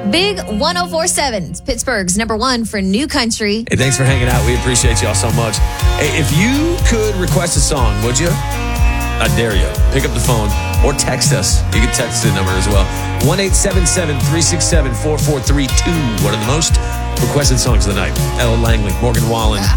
Big 104.7. It's Pittsburgh's number one for new country. Hey, thanks for hanging out. We appreciate y'all so much. Hey, if you could request a song, would you? I dare you. Pick up the phone or text us. You can text the number as well. 1-877-367-4432. One of the most requested songs of the night. Ella Langley, Morgan Wallen.